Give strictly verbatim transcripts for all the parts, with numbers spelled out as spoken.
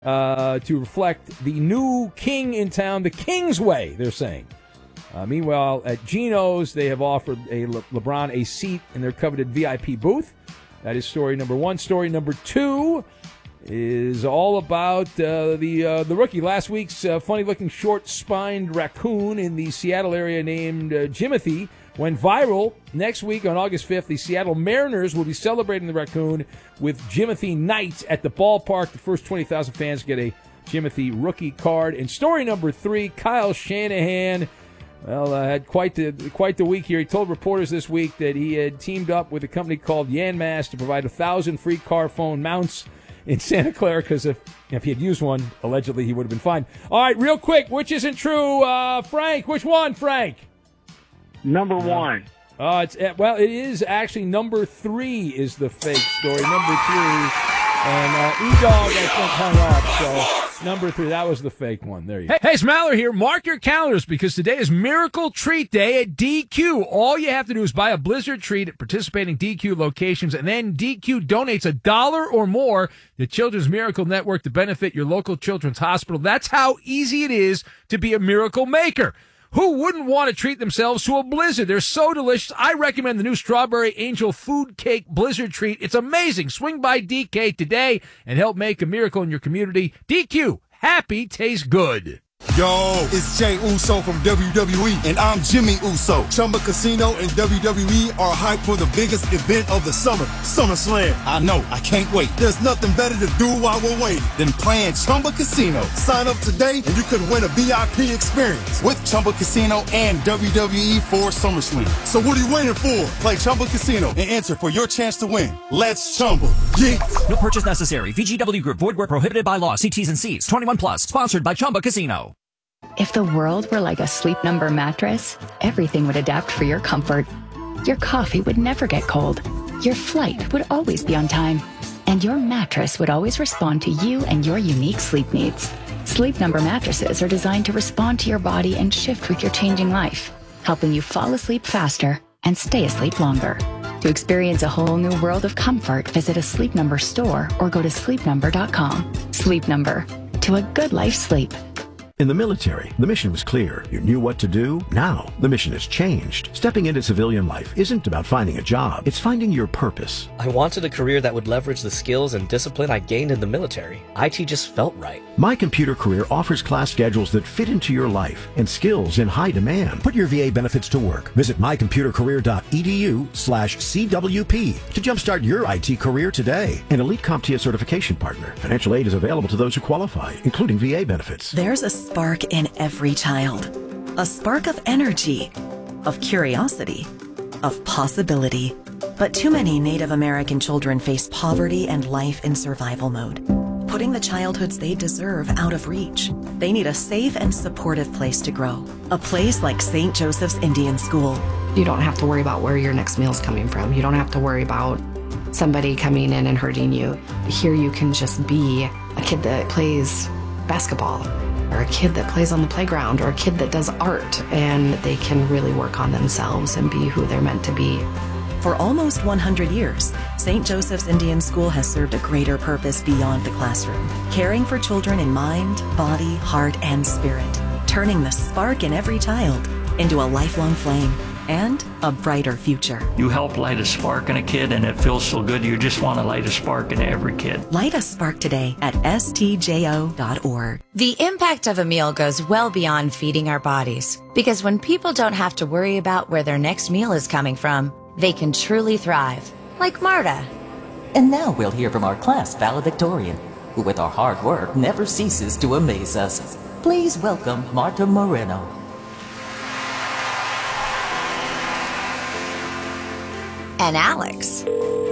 uh, to reflect the new king in town, the Kingsway, they're saying. Uh, meanwhile, at Geno's, they have offered a Le- LeBron a seat in their coveted V I P booth. That is story number one. Story number two is all about uh, the uh, the rookie. Last week's uh, funny-looking short-spined raccoon in the Seattle area named uh, Jimothy went viral. Next week on August fifth, the Seattle Mariners will be celebrating the raccoon with Jimothy Night at the ballpark. The first twenty thousand fans get a Jimothy rookie card. And story number three, Kyle Shanahan, well, uh, had quite the quite the week here. He told reporters this week that he had teamed up with a company called Yanmass to provide a thousand free car phone mounts in Santa Clara, because if if he had used one, allegedly he would have been fined. All right, real quick, which isn't true, uh, Frank? Which one, Frank? Number one. Uh, it's uh, well, it is actually number three is the fake story. Number three, and uh, E-Dog, I think, hung up. So number three, that was the fake one. There you go. Hey, hey, it's Maller here. Mark your calendars, because today is Miracle Treat Day at D Q. All you have to do is buy a Blizzard treat at participating D Q locations, and then D Q donates a dollar or more to Children's Miracle Network to benefit your local children's hospital. That's how easy it is to be a miracle maker. Who wouldn't want to treat themselves to a Blizzard? They're so delicious. I recommend the new Strawberry Angel Food Cake Blizzard treat. It's amazing. Swing by D K today and help make a miracle in your community. D Q, happy tastes good. Yo, it's Jay Uso from W W E, and I'm Jimmy Uso. Chumba Casino and W W E are hyped for the biggest event of the summer, SummerSlam. I know, I can't wait. There's nothing better to do while we're waiting than playing Chumba Casino. Sign up today and you could win a V I P experience with Chumba Casino and W W E for SummerSlam. So what are you waiting for? Play Chumba Casino and enter for your chance to win. Let's Chumba. Yeah. No purchase necessary. V G W Group. Void where prohibited by law. See T's and C's. twenty-one plus. Sponsored by Chumba Casino. If the world were like a Sleep Number mattress, everything would adapt for your comfort. Your coffee would never get cold. Your flight would always be on time. And your mattress would always respond to you and your unique sleep needs. Sleep Number mattresses are designed to respond to your body and shift with your changing life, helping you fall asleep faster and stay asleep longer. To experience a whole new world of comfort, visit a Sleep Number store or go to sleep number dot com. Sleep Number. To a good life sleep. In the military, the mission was clear. You knew what to do. Now, the mission has changed. Stepping into civilian life isn't about finding a job. It's finding your purpose. I wanted a career that would leverage the skills and discipline I gained in the military. I T just felt right. My Computer Career offers class schedules that fit into your life and skills in high demand. Put your V A benefits to work. Visit my computer career dot e d u slash C W P to jumpstart your I T career today. An Elite CompTIA certification partner. Financial aid is available to those who qualify, including V A benefits. There's a spark in every child. A spark of energy, of curiosity, of possibility. But too many Native American children face poverty and life in survival mode, putting the childhoods they deserve out of reach. They need a safe and supportive place to grow. A place like Saint Joseph's Indian School. You don't have to worry about where your next meal's coming from. You don't have to worry about somebody coming in and hurting you. Here you can just be a kid that plays basketball, or a kid that plays on the playground, or a kid that does art, and they can really work on themselves and be who they're meant to be. For almost one hundred years, Saint Joseph's Indian School has served a greater purpose beyond the classroom, caring for children in mind, body, heart, and spirit, turning the spark in every child into a lifelong flame and a brighter future. You help light a spark in a kid, and it feels so good. You just want to light a spark in every kid. Light a spark today at S T J O dot org. The impact of a meal goes well beyond feeding our bodies, because when people don't have to worry about where their next meal is coming from, they can truly thrive, like Marta. And now we'll hear from our class valedictorian, who with our hard work never ceases to amaze us. Please welcome Marta Moreno. And Alex.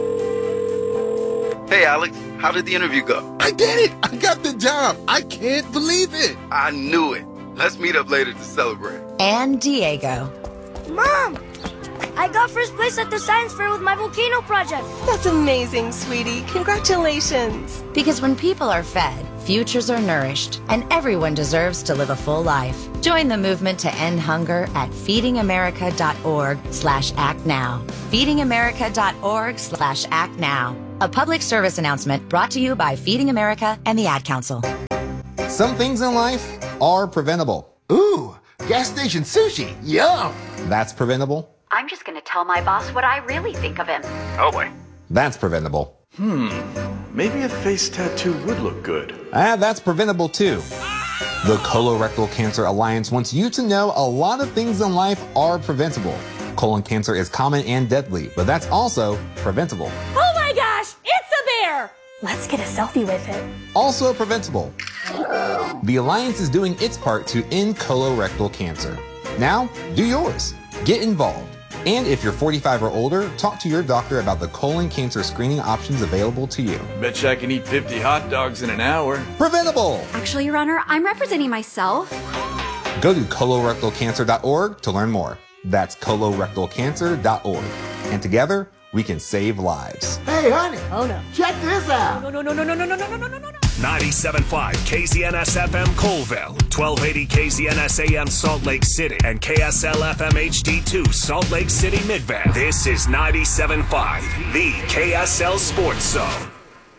Hey, Alex, how did the interview go? I did it! I got the job! I can't believe it! I knew it. Let's meet up later to celebrate. And Diego. Mom! I got first place at the science fair with my volcano project. That's amazing, sweetie. Congratulations. Because when people are fed, futures are nourished, and everyone deserves to live a full life. Join the movement to end hunger at feeding america dot org slash act now. feeding america dot org slash act now. A public service announcement brought to you by Feeding America and the Ad Council. Some things in life are preventable. Ooh, gas station sushi. Yum. That's preventable. I'm just going to tell my boss what I really think of him. Oh, boy. That's preventable. Hmm. Maybe a face tattoo would look good. Ah, that's preventable too. The Colorectal Cancer Alliance wants you to know a lot of things in life are preventable. Colon cancer is common and deadly, but that's also preventable. Oh my gosh, it's a bear! Let's get a selfie with it. Also preventable. The Alliance is doing its part to end colorectal cancer. Now, do yours. Get involved. And if you're forty-five or older, talk to your doctor about the colon cancer screening options available to you. Betcha I can eat fifty hot dogs in an hour. Preventable! Actually, Your Honor, I'm representing myself. Go to colorectal cancer dot org to learn more. That's colorectal cancer dot org. And together, we can save lives. Hey, honey. Oh, no. Check this out. No, no, no, no, no, no, no, no, no, no, no, no. ninety-seven point five K Z N S F M Colville, twelve eighty K Z N S A M Salt Lake City, and K S L F M H D two Salt Lake City Mid-Bend. This is ninety-seven point five, the K S L Sports Zone.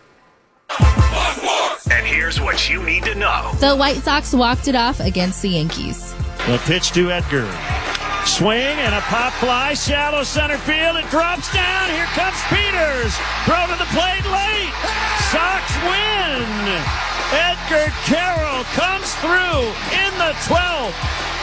And here's what you need to know. The White Sox walked it off against the Yankees. The pitch to Edgar. Swing and a pop fly, shallow center field. It drops down. Here comes Peters. Throw to the plate late. Sox win. Edgar Carroll comes through in the twelfth.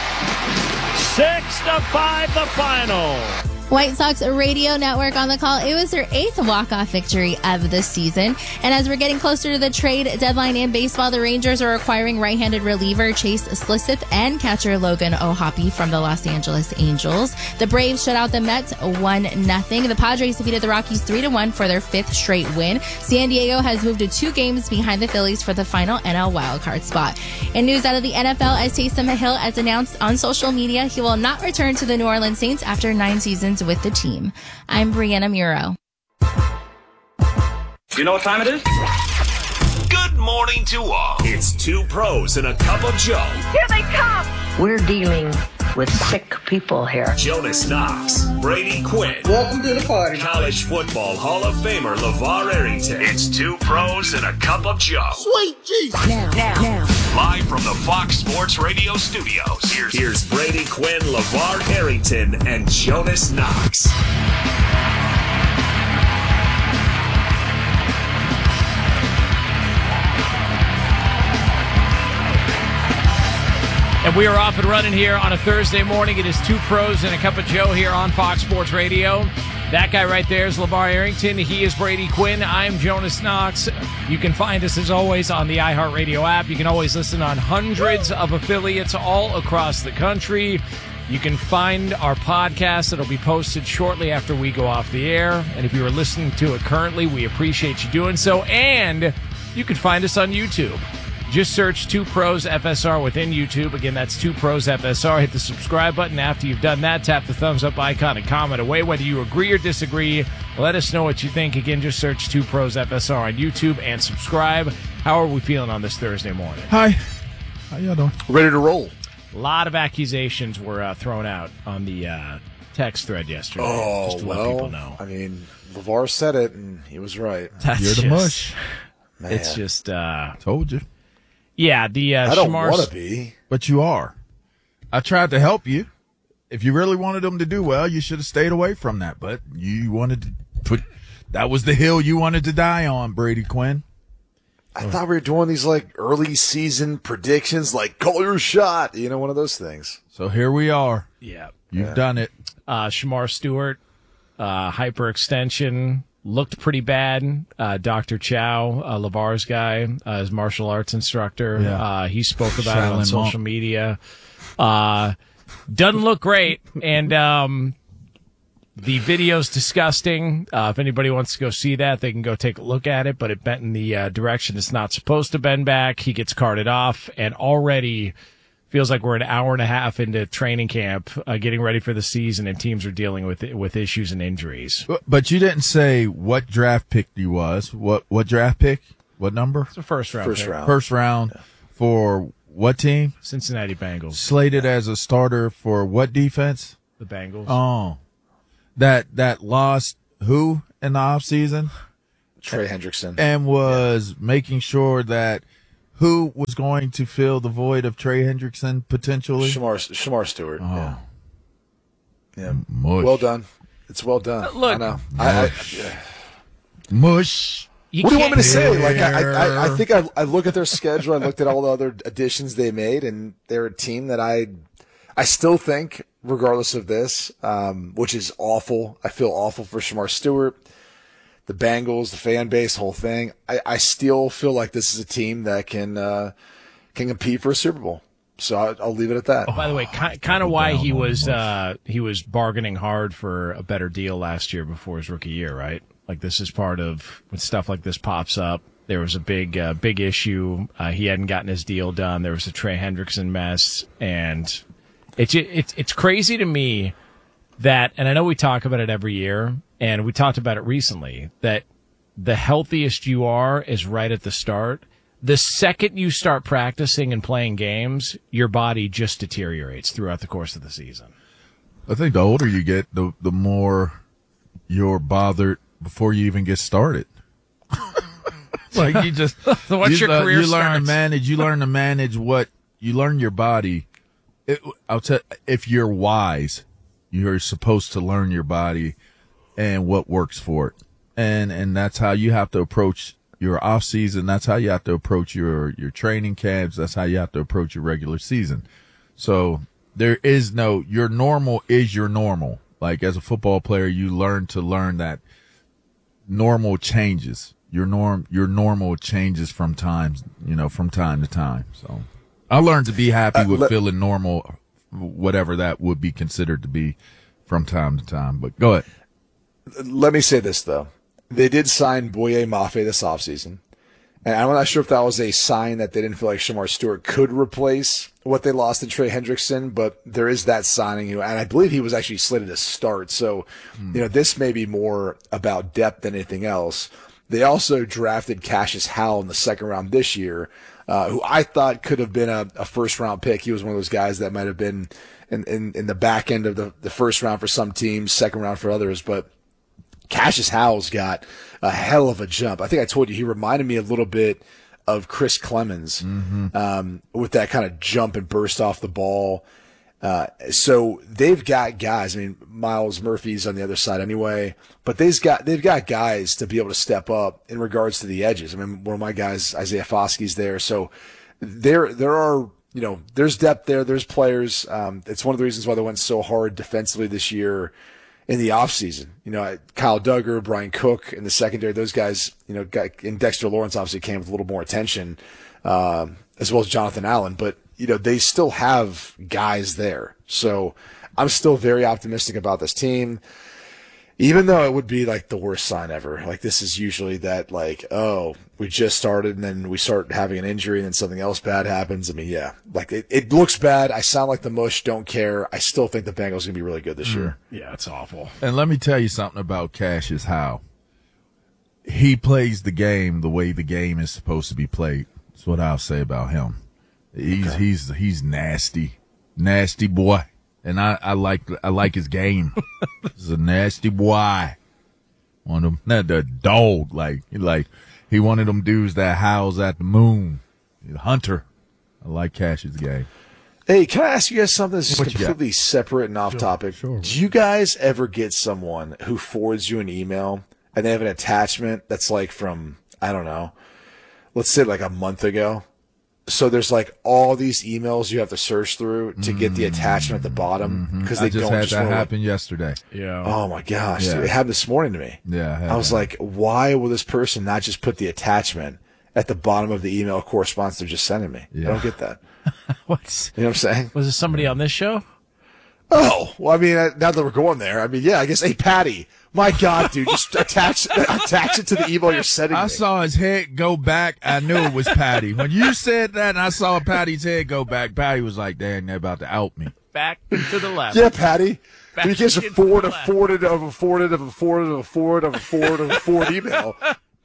Six to five, the final. White Sox Radio Network on the call. It was their eighth walk-off victory of the season. And as we're getting closer to the trade deadline in baseball, the Rangers are acquiring right-handed reliever Chase Slisseth and catcher Logan O'Hoppe from the Los Angeles Angels. The Braves shut out the Mets one nothing. The Padres defeated the Rockies three to one for their fifth straight win. San Diego has moved to two games behind the Phillies for the final N L wildcard spot. In news out of the N F L, as Taysom Hill has announced on social media, he will not return to the New Orleans Saints after nine seasons with the team. I'm Brianna Muro. You know what time it is? Good morning to all. It's two pros and a cup of Joe. Here they come! We're dealing with sick people here. Jonas Knox, Brady Quinn. Welcome to the party. College football Hall of Famer LeVar Arrington. It's two pros and a cup of Joe. Sweet Jesus. Now, now, now. Live from the Fox Sports Radio studios, here's, here's Brady Quinn, LeVar Arrington, and Jonas Knox. And we are off and running here on a Thursday morning. It is two pros and a cup of Joe here on Fox Sports Radio. That guy right there is LeVar Arrington. He is Brady Quinn. I'm Jonas Knox. You can find us, as always, on the iHeartRadio app. You can always listen on hundreds of affiliates all across the country. You can find our podcast that'll be posted shortly after we go off the air. And if you are listening to it currently, we appreciate you doing so. And you can find us on YouTube. Just search two pros F S R within YouTube. Again, that's two pros F S R. Hit the subscribe button. After you've done that, tap the thumbs up icon and comment away. Whether you agree or disagree, let us know what you think. Again, just search two pros F S R on YouTube and subscribe. How are we feeling on this Thursday morning? Hi. How y'all doing? Ready to roll. A lot of accusations were uh, thrown out on the uh, text thread yesterday. Oh, just to well, let people know. I mean, LeVar said it, and he was right. That's You're the just, mush. Man. It's just... Uh, Told you. Yeah, the uh, I don't Shamar... want to be. But you are. I tried to help you. If you really wanted them to do well, you should have stayed away from that. But you wanted to put... That was the hill you wanted to die on, Brady Quinn. I oh. thought we were doing these, like, early season predictions, like, call your shot. You know, one of those things. So here we are. Yeah. You've yeah. done it. Uh, Shamar Stewart, uh, hyperextension... Looked pretty bad. Uh, Doctor Chow, uh, LeVar's guy, uh, his martial arts instructor, yeah. uh, he spoke about Silent it on social Monk. media. Uh, doesn't look great. And um, the video's disgusting. Uh, if anybody wants to go see that, they can go take a look at it. But it bent in the uh, direction it's not supposed to bend back. He gets carted off. And already feels like we're an hour and a half into training camp, uh, getting ready for the season, and teams are dealing with with issues and injuries. But you didn't say what draft pick he was. What what draft pick? What number? It's a first round. First pick. round. First round yeah. For what team? Cincinnati Bengals. Slated as a starter for what defense? The Bengals. Oh, that that lost who in the offseason? Trey Hendrickson. And was yeah. making sure that who was going to fill the void of Trey Hendrickson potentially? Shamar, Shamar Stewart. Oh. Yeah. Yeah. Mush. Well done. It's well done. Uh, look. I know. Mush. I, I, Mush. You what do you want me to say? Like I, I, I think I, I look at their schedule. I looked at all the other additions they made, and they're a team that I, I still think, regardless of this, um, which is awful. I feel awful for Shamar Stewart, the Bengals, the fan base, the whole thing. I, I still feel like this is a team that can uh, can compete for a Super Bowl. So I, I'll leave it at that. Oh, by the way, kind, kind of why he was uh, he was bargaining hard for a better deal last year before his rookie year, right? Like, this is part of when stuff like this pops up. There was a big, uh, big issue. Uh, he hadn't gotten his deal done. There was a Trey Hendrickson mess, and it's it's it's crazy to me that, and I know we talk about it every year, and we talked about it recently, that the healthiest you are is right at the start. The second you start practicing and playing games, your body just deteriorates throughout the course of the season. I think the older you get, the the more you're bothered before you even get started. Like you just once you, your career you learn starts. to manage. You learn to manage what you learn your body. It, I'll tell if you're wise, you're supposed to learn your body and what works for it, and and that's how you have to approach your off season. That's how you have to approach your your training camps. That's how you have to approach your regular season. So there is no your normal is your normal. Like as a football player, you learn to learn that normal changes. Your norm, your normal changes from times, you know, from time to time. So I learned to be happy with uh, let, feeling normal, whatever that would be considered to be from time to time. But go ahead. Let me say this, though. They did sign Boye Mafe this offseason. And I'm not sure if that was a sign that they didn't feel like Shamar Stewart could replace what they lost in Trey Hendrickson, but there is that signing, and I believe he was actually slated to start. So, mm. you know, this may be more about depth than anything else. They also drafted Cassius Howell in the second round this year, uh, who I thought could have been a, a first round pick. He was one of those guys that might have been in, in, in the back end of the, the first round for some teams, second round for others, but Cassius Howell's got a hell of a jump. I think I told you he reminded me a little bit of Chris Clemens, mm-hmm. um, with that kind of jump and burst off the ball. Uh, so they've got guys. I mean, Miles Murphy's on the other side anyway, but they've got they've got guys to be able to step up in regards to the edges. I mean, one of my guys, Isaiah Foskey's there, so there there are you know there's depth there. There's players. Um, it's one of the reasons why they went so hard defensively this year in the offseason. You know, Kyle Duggar, Brian Cook in the secondary, those guys, you know, got, and Dexter Lawrence obviously came with a little more attention, um, as well as Jonathan Allen, but you know, they still have guys there. So I'm still very optimistic about this team, even though it would be like the worst sign ever. Like this is usually that like, oh, we just started and then we start having an injury and then something else bad happens. I mean, yeah, like it, it looks bad. I sound like the mush, don't care. I still think the Bengals are going to be really good this mm. year. Yeah, it's awful. And let me tell you something about Cassius Howell. He plays the game the way the game is supposed to be played. That's what I'll say about him. He's okay. he's he's nasty, nasty boy, and I, I like I like his game. He's a nasty boy. One of them, not the dog, like like he one of them dudes that howls at the moon. Hunter, I like Cash's game. Hey, can I ask you guys something that's just completely separate and off sure, topic? Sure. Do you guys ever get someone who forwards you an email and they have an attachment that's like from I don't know, let's say like a month ago? So there's like all these emails you have to search through to get the attachment at the bottom because mm-hmm. they I just don't had just that wanna, happen yesterday. Yeah. Oh my gosh, yeah. dude, it happened this morning to me. Yeah. I, I was that. like, why will this person not just put the attachment at the bottom of the email correspondence they're just sending me? Yeah. I don't get that. What's you know what I'm saying? Was it somebody on this show? Oh, well, I mean, now that we're going there, I mean, yeah, I guess, hey, Patty, my God, dude, just attach attach it to the email you're sending I me. saw his head go back. I knew it was Patty. When you said that and I saw Patty's head go back, Patty was like, dang, they're about to out me. Back to the left. Yeah, Patty. Back you can't just afford a forwarded of a forwarded of a forwarded of a forward of a forward of a forward email.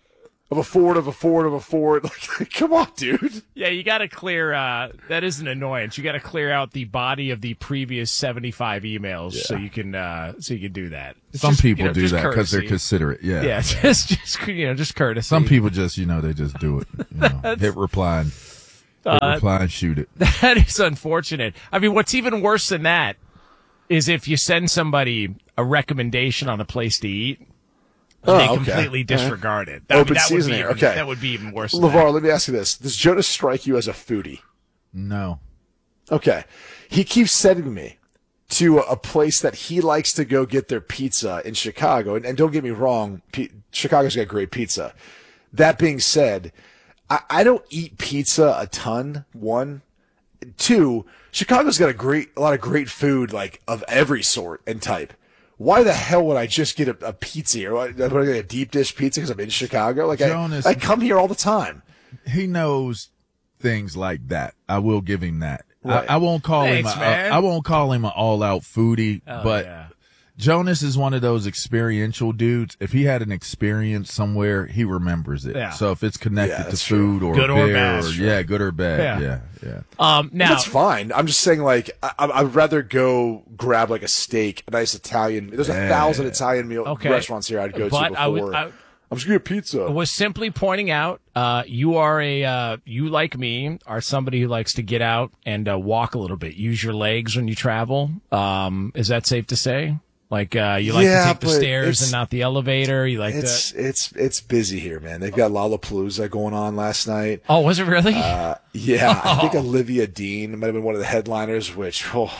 of a forward of a forward of a forward. Like, come on, dude. Yeah, you got to clear. Uh, that is an annoyance. You got to clear out the body of the previous seventy-five emails yeah. so you can uh, so you can do that. It's Some just, people you know, do that because courtesy. they're considerate. Yeah, yeah, just just you know, just courtesy. Some people just you know they just do it. You know, hit reply and hit uh, reply and shoot it. That is unfortunate. I mean, what's even worse than that is if you send somebody a recommendation on a place to eat. Oh, they okay. completely disregard it. That, Open that would season be here. even, Okay. That would be even worse. LeVar, than let me ask you this. Does Jonas strike you as a foodie? No. Okay. He keeps sending me to a place that he likes to go get their pizza in Chicago. And, and don't get me wrong, P- Chicago's got great pizza. That being said, I, I don't eat pizza a ton, one. Two, Chicago's got a great, a lot of great food, like of every sort and type. Why the hell would I just get a, a pizza or would I get a deep dish pizza because I'm in Chicago? Like Jonas, I, I come here all the time. He knows things like that. I will give him that. Right. I, I won't call Thanks, him. A, man. I won't call him an all-out foodie, Oh, but yeah. Jonas is one of those experiential dudes. If he had an experience somewhere, he remembers it. Yeah. So if it's connected Yeah, to that's food true. or Good or beer, bad, or, sure. yeah, good or bad, Yeah. yeah, yeah. Um, now, That's fine. I'm just saying, like, I, I'd rather go grab like a steak, a nice Italian. There's a Yeah. thousand Italian meal Okay. restaurants here I'd go But to before. I would- I- I'm just gonna get pizza. I was simply pointing out, uh, you are a, uh, you like me, are somebody who likes to get out and uh, walk a little bit, use your legs when you travel. Um, is that safe to say? Like, uh, you like Yeah, to take the but stairs it's- and not the elevator? You like it's that? it's it's busy here, man. They've got Lollapalooza going on last night. Oh, was it really? Uh, yeah, I think Oh. Olivia Dean might have been one of the headliners, which oh,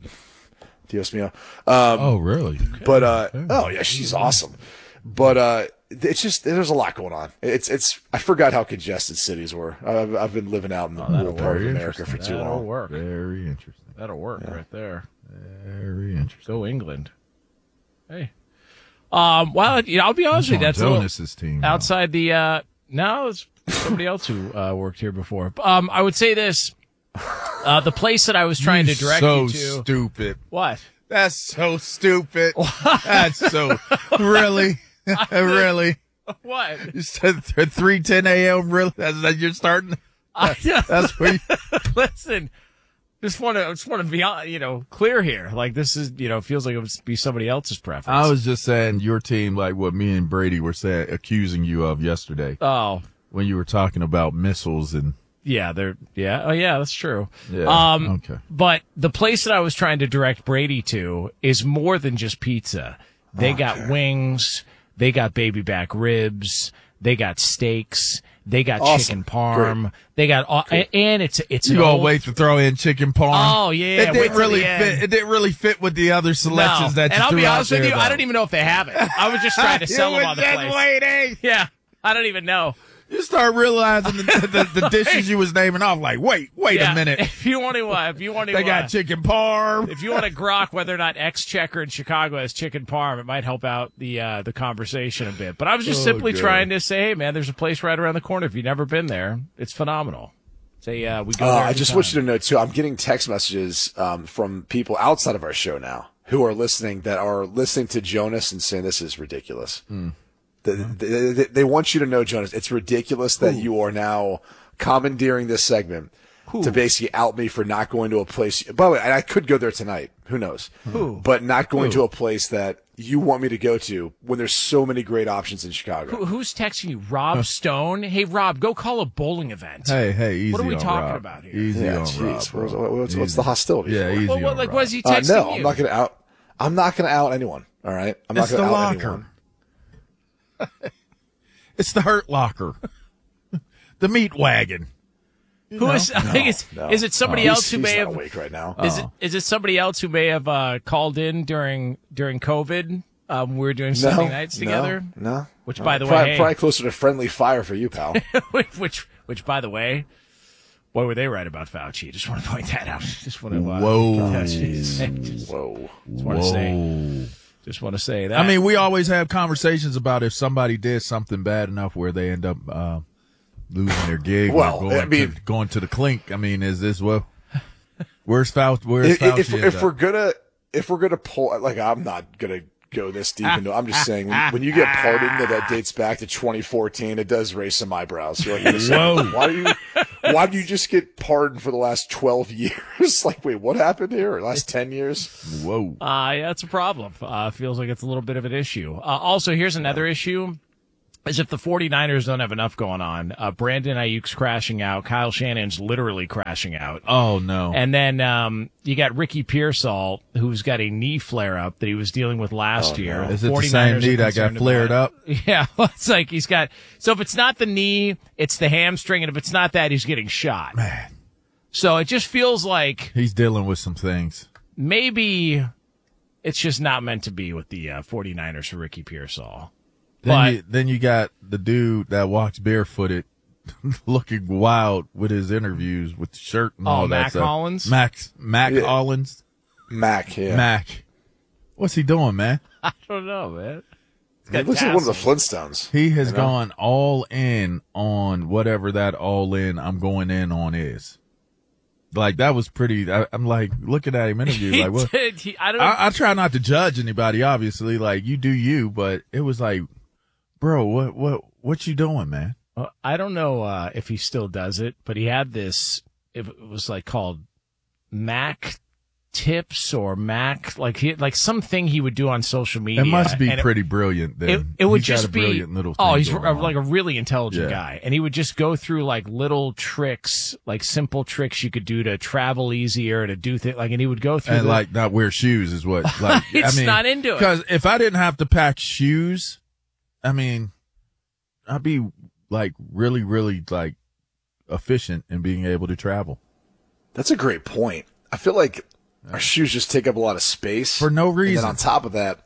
Dios mío. Um, Oh, really? But uh, oh yeah, she's awesome. But uh, it's just there's a lot going on. It's it's I forgot how congested cities were. I've, I've been living out in the rural part of Very America for too That'll long. work. Very interesting. That'll work right there. Very interesting. Go England. Hey. Um, well, you know, I'll be honest with you. on That's a little- Jonas's team. now. outside the uh no it's somebody else who uh worked here before. Um I would say this, uh the place that I was trying You to direct so you to stupid. what That's so stupid. That's so really, really. what You said at three ten a.m. Really? That's that you're starting. I, That's where. You, listen, just want to just want to be on, you know, clear here. Like this is, you know, feels like it would be somebody else's preference. I was just saying your team, like what me and Brady were saying, accusing you of yesterday oh when you were talking about missiles and. yeah, they're yeah. Oh yeah, that's true. Yeah, Um okay. but the place that I was trying to direct Brady to is more than just pizza. They Oh, got wings, they got baby back ribs, they got steaks, they got Awesome. chicken parm, they got all, and it's it's You an gonna old- wait to throw in chicken parm? Oh, yeah, it wait didn't till really the end. fit. It didn't really fit with the other selections no. that you and I'll threw be out honest with there, you, I though. don't even know if they have it. I was just trying to sell You them was on the just place. waiting. Yeah, I don't even know. You start realizing the, the, the dishes you was naming off. Like, wait, wait Yeah, a minute. If you want to, uh, if you want to, They uh, got chicken parm. if you want to grok whether or not Exchequer in Chicago has chicken parm, it might help out the uh, the conversation a bit. But I was just Oh, simply God. trying to say, hey, man, there's a place right around the corner. If you've never been there, it's phenomenal. Say, uh, we go Uh, there. I every just time. want you to know too. I'm getting text messages um, from people outside of our show now who are listening that are listening to Jonas and saying this is ridiculous. Hmm. The, the, they, they want you to know, Jonas, it's ridiculous that you are now commandeering this segment to basically out me for not going to a place. By the way, I could go there tonight. Who knows? Who? But not going Who? to a place that you want me to go to when there's so many great options in Chicago. Who, who's texting you? Rob Stone? Hey, Rob, go call a bowling event. Hey, hey, easy What are we on talking Rob. about here? Easy Yeah, on jeez. Rob. What's, bro. what's, what's Easy. the hostility? Yeah, for? easy Well, what, on like, Rob. was he Uh, texting no, you? I'm not going to out. I'm not going to out anyone. All right, I'm It's not going the to out locker. anyone. It's the hurt locker. The meat wagon. Who is? I think it's. No. Is it somebody He's- else who he's may not have? awake right now. Is it? Is it somebody else who may have uh, called in during during COVID? Um, we were doing Sunday nights together. No, no. Which, no. by the probably, way, probably closer to friendly fire for you, pal. which, which, by the way, what were they right about Fauci? Just want to point that out. Just want to. Uh, Whoa. yeah, just, just, Whoa. Just want to say. Just want to say that. I mean, we always have conversations about if somebody did something bad enough where they end up uh, losing their gig Well, or going, I mean- to, going to the clink. I mean, is this what? Where's Fauci? Where's if, Fauci? if, at if that? we're gonna if we're gonna pull like I'm not gonna go this deep into it. I'm just saying, when, when you get pardoned that that dates back to twenty fourteen, it does raise some eyebrows. You're like, Whoa. why do you, why do you just get pardoned for the last twelve years? Like, wait, what happened here? Or last ten years? Whoa. Uh, yeah, that's a problem. Uh, feels like it's a little bit of an issue. Uh, also, here's another issue. As if the 49ers don't have enough going on. Uh, Brandon Ayuk's crashing out. Kyle Shannon's literally crashing out. Oh, no. And then um, you got Ricky Pearsall, who's got a knee flare-up that he was dealing with last Oh, year. no. Is it the same knee that got flared up? Yeah, well, it's like he's got... So if it's not the knee, it's the hamstring, and if it's not that, he's getting shot. Man. So it just feels like... He's dealing with some things. Maybe it's just not meant to be with the uh, 49ers for Ricky Pearsall. Then, But- you, then you got the dude that walks barefooted, looking wild with his interviews with the shirt and Oh, all that Mac stuff. Hollins? Max, Mac Yeah. Hollins. Mac, yeah. Mac. What's he doing, man? I don't know, man. It looks like one of the Flintstones. He has You know? gone all in on whatever that all in I'm going in on is. Like, that was pretty, I, I'm like, looking at him interview, He like, what? did. He- I don't know. I, I try not to judge anybody, obviously. Like, you do you, but it was like, bro, what, what, what you doing, man? Uh, I don't know uh, if he still does it, but he had this. It was like called Mac Tips or Mac, like he like something he would do on social media. It must be and it- pretty brilliant. Then It, it would He's got just a be brilliant little. oh, thing he's going a, on. like a really intelligent Yeah. guy, and he would just go through like little tricks, like simple tricks you could do to travel easier, to do things like, and he would go through and the- like not wear shoes is what. Like It's I mean, not into it. Because if I didn't have to pack shoes, I mean, I'd be like really, really like efficient in being able to travel That's a great point. I feel like our shoes just take up a lot of space. for no And reason. then on top of that,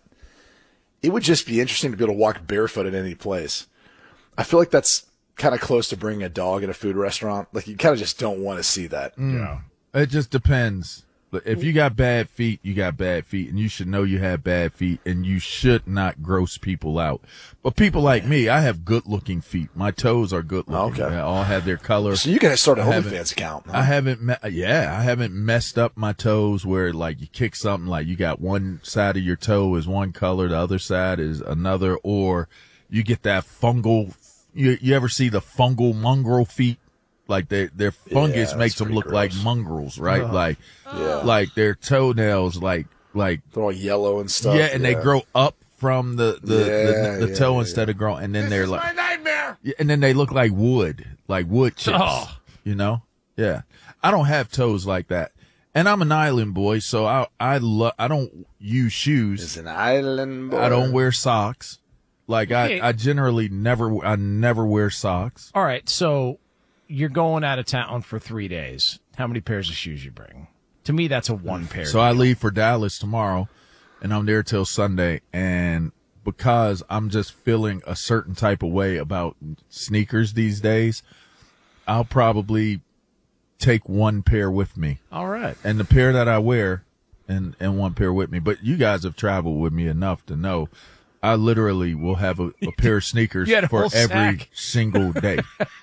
it would just be interesting to be able to walk barefoot at any place. I feel like that's kind of close to bringing a dog at a food restaurant. Like, you kind of just don't want to see that. Mm. It just depends. If you got bad feet, you got bad feet, and you should know you have bad feet, and you should not gross people out. But people like me, I have good-looking feet. My toes are good-looking. Okay. They all have their color. So you guys start a I haven't- OnlyFans account. huh? I haven't, me- yeah, I haven't messed up my toes where like you kick something like you got one side of your toe is one color, the other side is another, or you get that fungal. You you ever see the fungal mongrel feet? Like they, their fungus Yeah, makes that's them pretty look like gross. mongrels, right? Ugh. Like, Yeah. like their toenails, like, like They're all yellow and stuff. yeah, and they grow up from the the, Yeah, the, the yeah, toe yeah. instead of growing, and then they're like, nightmare. yeah, and then they look like wood, like wood chips. Oh. You know? Yeah. I don't have toes like that, and I'm an island boy, so I I love I don't use shoes. It's an island boy. I don't wear socks. Like Okay. I I generally never I never wear socks. All right, so you're going out of town for three days. How many pairs of shoes you bring? To me, that's a one pair. So I leave for Dallas tomorrow, and I'm there till Sunday. And because I'm just feeling a certain type of way about sneakers these days, I'll probably take one pair with me. All right. And the pair that I wear, and, and one pair with me. But you guys have traveled with me enough to know I literally will have a, a pair of sneakers You had a for whole every sack. single day.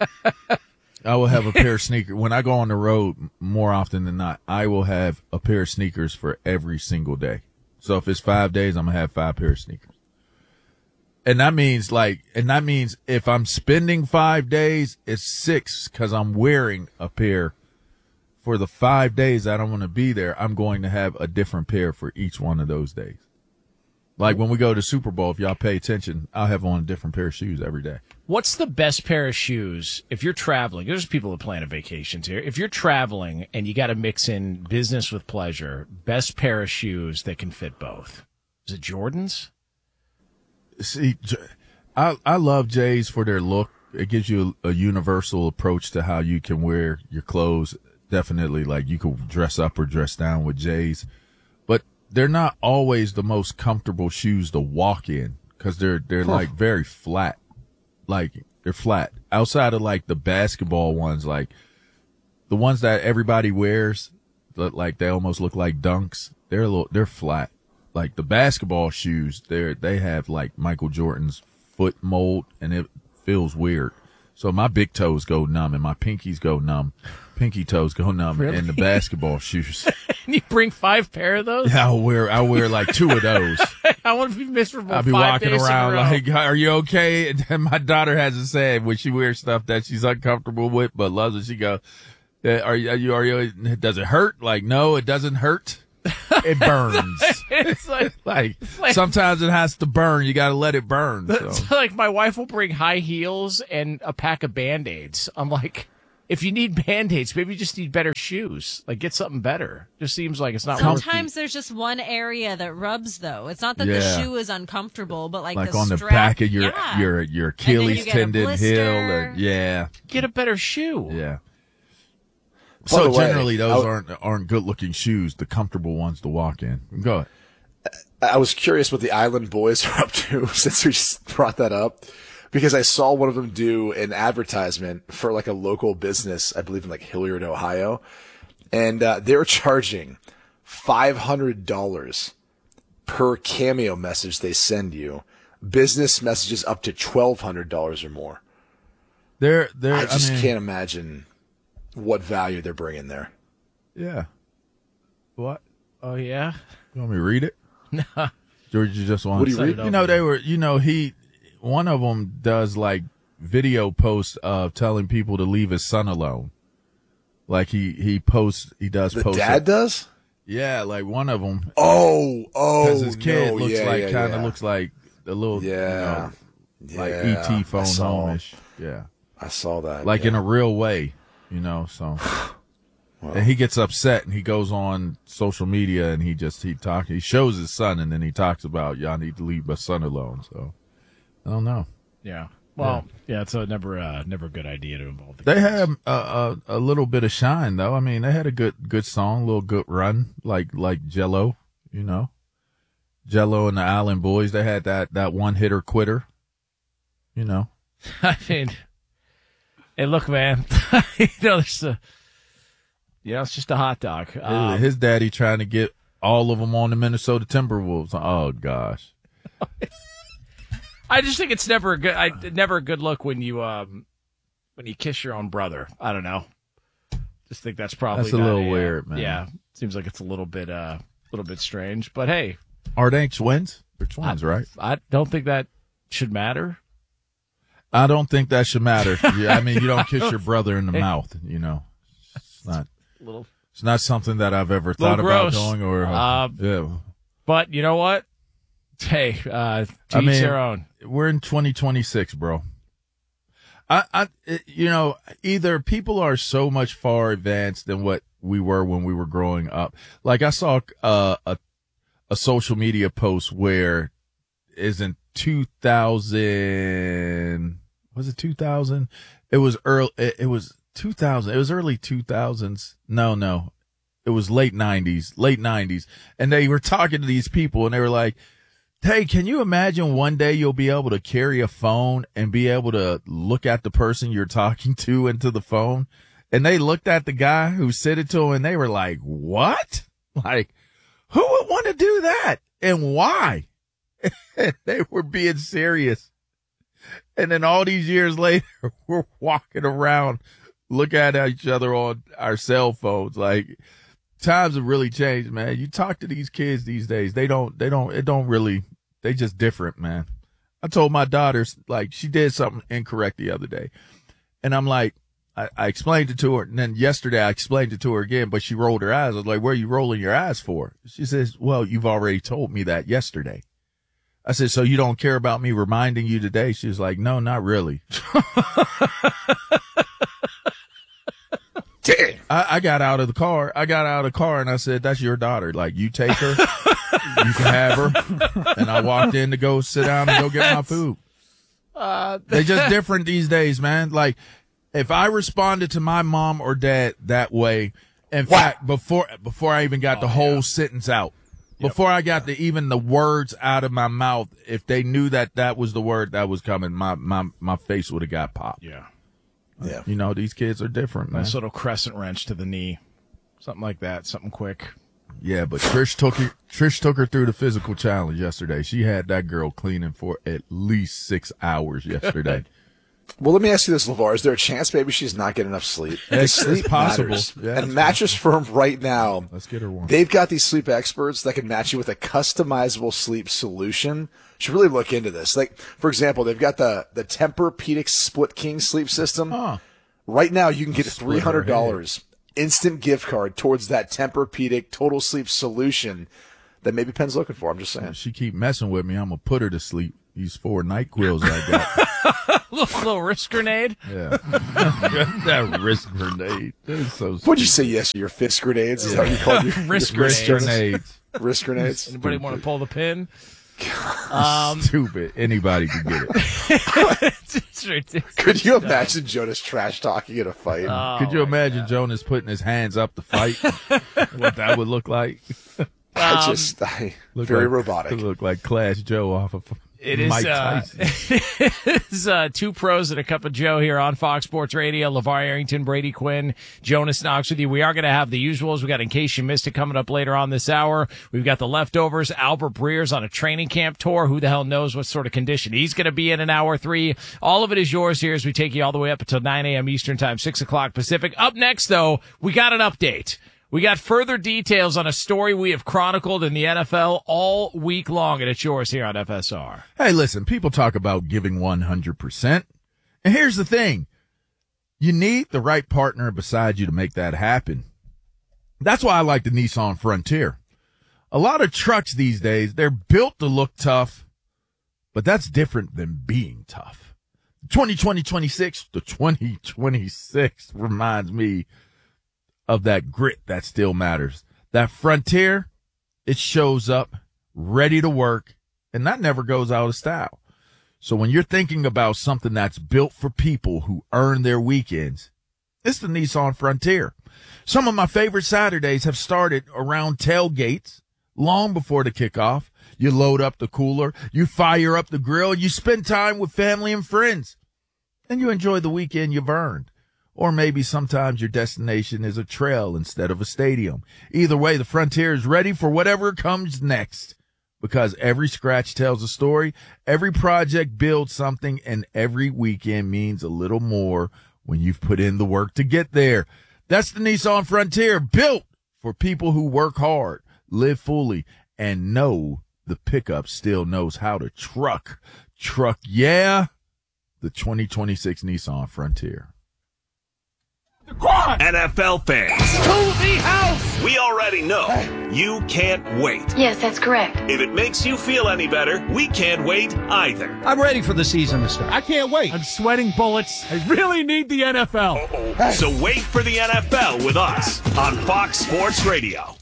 I will have a pair of sneakers. When I go on the road, more often than not, I will have a pair of sneakers for every single day. So if it's five days, I'm going to have five pair of sneakers. And that means like, and that means if I'm spending five days, it's six because I'm wearing a pair. For the five days that I'm going to be there, I'm going to have a different pair for each one of those days. Like when we go to Super Bowl, if y'all pay attention, I'll have on a different pair of shoes every day. What's the best pair of shoes if you're traveling? There's people that plan a vacations here. If you're traveling and you got to mix in business with pleasure, best pair of shoes that can fit both. Is it Jordans? See, J- I I love J's for their look. It gives you a, a universal approach to how you can wear your clothes. Definitely, like you could dress up or dress down with J's, but they're not always the most comfortable shoes to walk in because they're they're Huh. like very flat. Like they're flat outside of like the basketball ones, like the ones that everybody wears, that like they almost look like dunks. They're a little, they're flat. Like the basketball shoes, they're they have like Michael Jordan's foot mold, and it feels weird. So my big toes go numb and my pinkies go numb. Pinky toes go numb Really? in the basketball shoes. And you bring five pair of those? I'll wear I wear like two of those. I want to be miserable. I'll be five walking days around in a row. like, "Are you okay?" And my daughter has to say when she wears stuff that she's uncomfortable with, but loves it. She goes, "Are you? Are you? Are you? Does it hurt?" Like, no, it doesn't hurt. It burns. It's like, like, it's like sometimes it has to burn. You got to let it burn. So. it's like my wife will bring high heels and a pack of Band-Aids. I'm like, if you need Band-Aids, maybe you just need better shoes. Like, get something better. Just seems like it's not worth Sometimes there's just one area that rubs, though. It's not that Yeah. the shoe is uncomfortable, but like, Like the on the strap, back of your yeah. your your And then you Achilles get a tendon blister. heel. Or, yeah, Get a better shoe. yeah. By So the way, generally, those I- aren't aren't good looking shoes. The comfortable ones to walk in. Go ahead. I was curious what the Island Boys are up to since we just brought that up, because I saw one of them do an advertisement for like a local business, I believe in like Hilliard, Ohio, and uh, they were charging five hundred dollars per Cameo message they send you. Business messages up to twelve hundred dollars or more. They're they're. I just mean, can't imagine what value they're bringing there. Yeah. What? Oh, yeah? You want me to read it? No. George, you just want What do you to read? You know, they were, you know, he, one of them does like video posts of telling people to leave his son alone. Like he, he posts, he does The post. dad it. does? Yeah, like one of them. Oh, oh, Because his kid no, looks yeah, like, yeah, kind of yeah. looks like a little, Yeah. you know, like Yeah, E T I phone saw. home-ish. Yeah. I saw that. Like yeah. in a real way, you know, so. And he gets upset and he goes on social media and he just, he talk, he shows his son and then he talks about, y'all need to leave my son alone. So I don't know. Yeah. Well, yeah, it's a never, uh, never a good idea to involve the They kids. had a, a, a little bit of shine though. I mean, they had a good, good song, a little good run, like, like Jello, you know, Jello and the Island Boys. They had that, that one hitter quitter, you know. I mean, hey, look, man, you know, there's a, you know, it's just a hot dog. Um, His daddy trying to get all of them on the Minnesota Timberwolves. Oh gosh. I just think it's never a good, I, never a good look when you, um, when you kiss your own brother. I don't know. Just think that's probably That's a not little uh, weird, man. Yeah, seems like it's a little bit, uh, a little bit strange. But hey, Are they twins? They're twins, I, right? I don't think that should matter. I don't think that should matter. Yeah, I mean, you don't kiss your brother in the mouth, you know. It's not. Little, It's not something that I've ever thought about gross. doing. Or Uh, yeah. But you know what? Hey, uh, to I each mean, their own. We're in twenty twenty-six, bro. I, I, it- you know, either people are so much far advanced than what we were when we were growing up. Like I saw uh, a a social media post where is in two thousand. Was it two thousand? It was early. It, it was two thousand. It was early two thousands. No, no, it was late nineties. Late nineties, and they were talking to these people, and they were like, hey, can you imagine one day you'll be able to carry a phone and be able to look at the person you're talking to into the phone? And they looked at the guy who said it to him and they were like, what? Like, who would want to do that? And why? And they were being serious. And then all these years later, we're walking around looking at each other on our cell phones. Like, times have really changed, man. You talk to these kids these days, they don't, they don't, it don't really, they just different, man. I told my daughter, like, she did something incorrect the other day. And I'm like, I, I explained it to her. And then yesterday I explained it to her again, but she rolled her eyes. I was like, what are you rolling your eyes for? She says, well, you've already told me that yesterday. I said, so you don't care about me reminding you today? She was like, no, not really. Dang. I, I got out of the car. I got out of the car and I said, that's your daughter. Like, you take her, you can have her. And I walked in to go sit down and go get my food. Uh, They're just different these days, man. Like, if I responded to my mom or dad that way, in fact, before, before I even got Oh, the whole yeah. sentence out, before I got the, even the words out of my mouth, if they knew that that was the word that was coming, my, my, my face would have got popped. Yeah. Yeah. You know, these kids are different, man. Nice little crescent wrench to the knee. Something like that. Something quick. Yeah, but Trish took her, Trish took her through the physical challenge yesterday. She had that girl cleaning for at least six hours yesterday. Well, let me ask you this, LeVar. Is there a chance maybe she's not getting enough sleep? It's, sleep it's possible. matters. Yeah, and Mattress Firm right now, let's get her one. They've got these sleep experts that can match you with a customizable sleep solution. You should really look into this. Like, for example, they've got the, the Tempur-Pedic Split King sleep system. Huh. Right now, you can get three hundred dollars instant gift card towards that Tempur-Pedic Total Sleep solution that maybe Penn's looking for. I'm just saying. If she keep messing with me, I'm going to put her to sleep. These four NyQuils I got. little, little wrist grenade. Yeah. That wrist grenade. That is so stupid. What'd you say, yes, your fist grenades? Is that what you called your wrist your grenades? grenades. Wrist grenades? Anybody want to pull the pin? Um, stupid. Anybody can get it. It's ridiculous. Could you imagine Jonas trash talking in a fight? Oh, Could you imagine God. Jonas putting his hands up to fight? What that would look like? I Um, just, I, Look very like, robotic. It look like Class Joe off of It is, Mike uh, Tyson. it's uh, two pros and a cup of Joe here on Fox Sports Radio. LeVar Arrington, Brady Quinn, Jonas Knox with you. We are going to have the usuals. We got In Case You Missed It coming up later on this hour. We've got the leftovers. Albert Breer's on a training camp tour. Who the hell knows what sort of condition he's going to be in in hour three. All of it is yours here as we take you all the way up until nine a.m. Eastern Time, six o'clock Pacific. Up next, though, we got an update. We got further details on a story we have chronicled in the N F L all week long, and it's yours here on F S R. Hey, listen, people talk about giving one hundred percent. And here's the thing. You need the right partner beside you to make that happen. That's why I like the Nissan Frontier. A lot of trucks these days, they're built to look tough, but that's different than being tough. twenty twenty twenty-six, the twenty twenty-six reminds me of that grit that still matters. That Frontier, it shows up ready to work, and that never goes out of style. So when you're thinking about something that's built for people who earn their weekends, it's the Nissan Frontier. Some of my favorite Saturdays have started around tailgates long before the kickoff. You load up the cooler, you fire up the grill, you spend time with family and friends, and you enjoy the weekend you've earned. Or maybe sometimes your destination is a trail instead of a stadium. Either way, the Frontier is ready for whatever comes next. Because every scratch tells a story, every project builds something, and every weekend means a little more when you've put in the work to get there. That's the Nissan Frontier, built for people who work hard, live fully, and know the pickup still knows how to truck. Truck, yeah. The twenty twenty-six Nissan Frontier. N F L fans, To the house! we already know you can't wait. Yes, that's correct. If it makes you feel any better, we can't wait either. I'm ready for the season to start. I can't wait. I'm sweating bullets. I really need the N F L. Uh-oh. So wait for the N F L with us on Fox Sports Radio.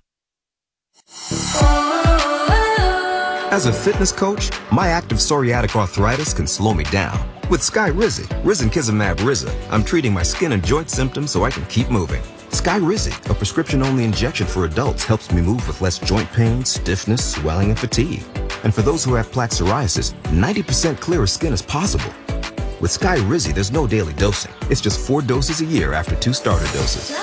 As a fitness coach, my active psoriatic arthritis can slow me down. With Skyrizi, Risankizumab Riza, I'm treating my skin and joint symptoms so I can keep moving. Skyrizi, a prescription-only injection for adults, helps me move with less joint pain, stiffness, swelling, and fatigue. And for those who have plaque psoriasis, ninety percent clearer skin is possible. With Skyrizi, there's no daily dosing. It's just four doses a year after two starter doses.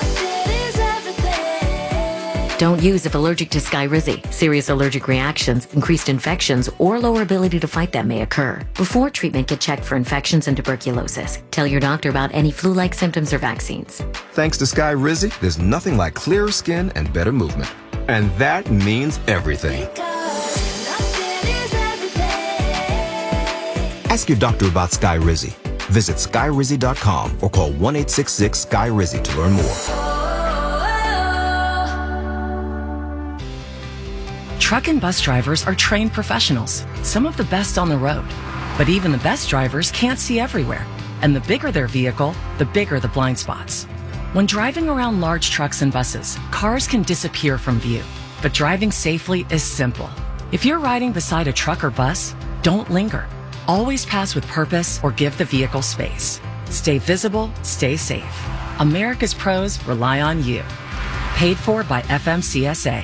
Don't use if allergic to Skyrizi. Serious allergic reactions, increased infections, or lower ability to fight them may occur. Before treatment, get checked for infections and tuberculosis. Tell your doctor about any flu-like symptoms or vaccines. Thanks to Skyrizi, there's nothing like clearer skin and better movement. And that means everything. Ask your doctor about Skyrizi. Visit Skyrizi dot com or call one eight six six Sky Rizi to learn more. Truck and bus drivers are trained professionals, some of the best on the road. But even the best drivers can't see everywhere. And the bigger their vehicle, the bigger the blind spots. When driving around large trucks and buses, cars can disappear from view. But driving safely is simple. If you're riding beside a truck or bus, don't linger. Always pass with purpose or give the vehicle space. Stay visible, stay safe. America's pros rely on you. Paid for by F M C S A.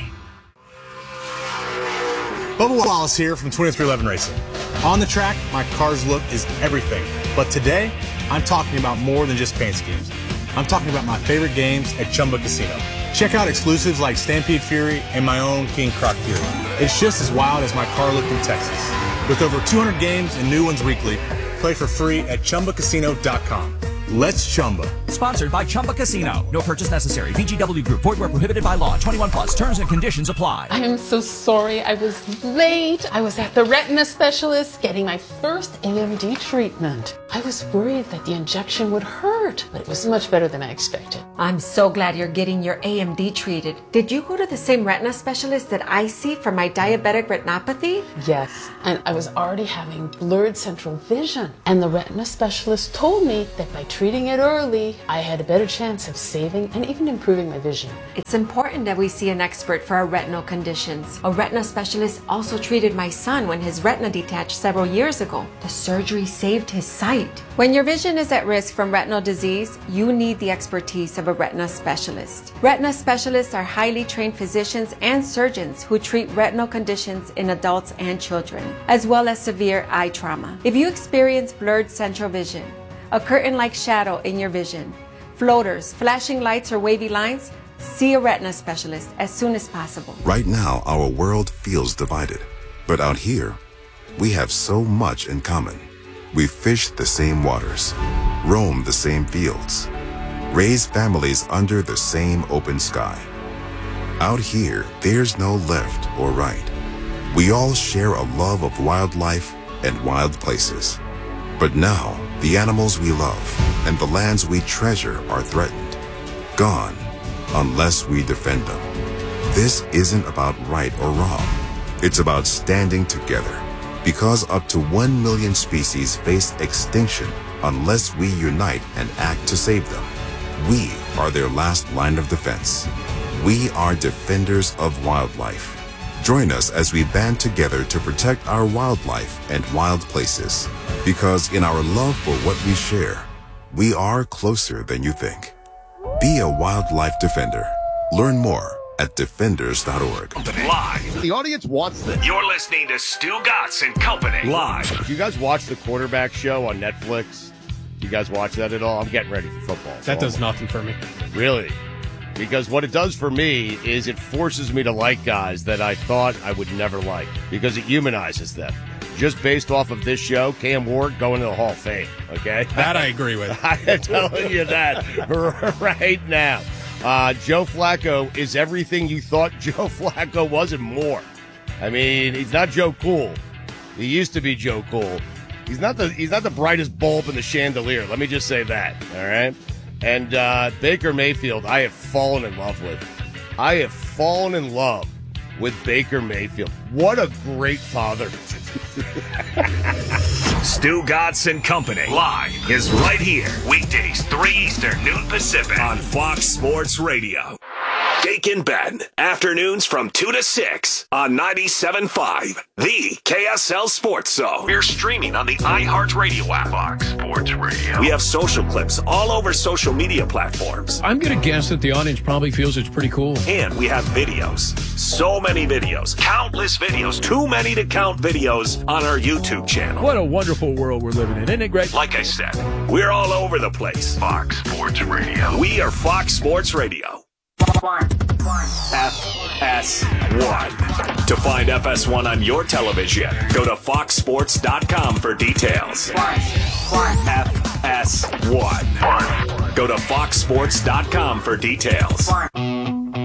Bubba Wallace here from twenty-three eleven Racing. On the track, my car's look is everything. But today, I'm talking about more than just paint schemes. I'm talking about my favorite games at Chumba Casino. Check out exclusives like Stampede Fury and my own King Croc Fury. It's just as wild as my car looked in Texas. With over two hundred games and new ones weekly, Play for free at chumba casino dot com. Let's Chumba. Sponsored by Chumba Casino. No purchase necessary. V G W Group. Void where prohibited by law. twenty-one plus. Terms and conditions apply. I am so sorry. I was late. I was at the retina specialist getting my first A M D treatment. I was worried that the injection would hurt, but it was much better than I expected. I'm so glad you're getting your A M D treated. Did you go to the same retina specialist that I see for my diabetic retinopathy? Yes, and I was already having blurred central vision. And the retina specialist told me that by treating it early, I had a better chance of saving and even improving my vision. It's important that we see an expert for our retinal conditions. A retina specialist also treated my son when his retina detached several years ago. The surgery saved his sight. When your vision is at risk from retinal disease, you need the expertise of a retina specialist. Retina specialists are highly trained physicians and surgeons who treat retinal conditions in adults and children, as well as severe eye trauma. If you experience blurred central vision, a curtain-like shadow in your vision, floaters, flashing lights, or wavy lines, see a retina specialist as soon as possible. Right now, our world feels divided. But out here, we have so much in common. We fish the same waters, roam the same fields, raise families under the same open sky. Out here, there's no left or right. We all share a love of wildlife and wild places. But now, the animals we love and the lands we treasure are threatened, gone, unless we defend them. This isn't about right or wrong. It's about standing together, because up to one million species face extinction unless we unite and act to save them. We are their last line of defense. We are defenders of wildlife. Join us as we band together to protect our wildlife and wild places. Because in our love for what we share, we are closer than you think. Be a wildlife defender. Learn more at defenders dot org. Live. The audience wants this. You're listening to Stu Gatz and Company. Live. Do you guys watch the Quarterback Show on Netflix? Do you guys watch that at all? I'm getting ready for football. That does nothing for me. Really? Because what it does for me is it forces me to like guys that I thought I would never like, because it humanizes them. Just based off of this show, Cam Ward going to the Hall of Fame, okay? That I agree with. I am telling you that right now. Uh, Joe Flacco is everything you thought Joe Flacco was and more. I mean, he's not Joe Cool. He used to be Joe Cool. He's not the he's not the brightest bulb in the chandelier. Let me just say that, all right? And uh, Baker Mayfield, I have fallen in love with. I have fallen in love with Baker Mayfield. What a great father. Stu Gatz and Company live is right here. Weekdays, three Eastern, noon Pacific on Fox Sports Radio. Jake and Ben, afternoons from two to six on ninety-seven point five, the K S L Sports Zone. We're streaming on the iHeartRadio app. Fox Sports Radio. We have social clips all over social media platforms. I'm going to guess that the audience probably feels it's pretty cool. And we have videos. So many videos. Countless videos. Too many to count videos on our YouTube channel. What a wonderful world we're living in. Isn't it great? Like I said, we're all over the place. Fox Sports Radio. We are Fox Sports Radio. F S one. To find F S one on your television, go to fox sports dot com for details. F S one. Go to fox sports dot com for details.